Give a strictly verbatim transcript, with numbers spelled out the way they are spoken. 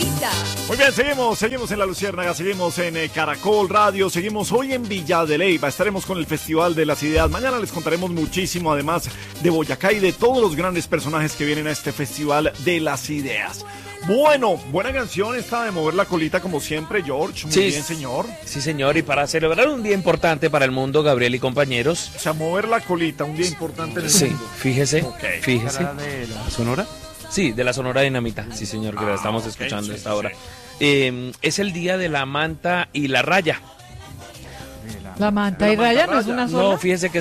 vida. Muy bien, seguimos, seguimos en La Luciérnaga, seguimos en eh, Caracol Radio, seguimos hoy en Villa de Leyva, estaremos con el Festival de las Ideas. Mañana les contaremos muchísimo, además de Boyacá y de todos los grandes personajes que vienen a este Festival de las Ideas. Bueno, buena canción esta de mover la colita como siempre, George. Muy Sí, bien, señor. Sí, señor, y para celebrar un día importante para el mundo, Gabriel y compañeros. O sea, mover la colita, un día importante en el Sí, mundo. fíjese, Ok. fíjese. ¿De la Sonora? Sí, de la Sonora Dinamita, sí señor, que la Ah, estamos ok, escuchando sí, a esta sí, hora. sí. Eh, es el día de la manta y la raya. La manta y raya no es una sola. No, fíjese que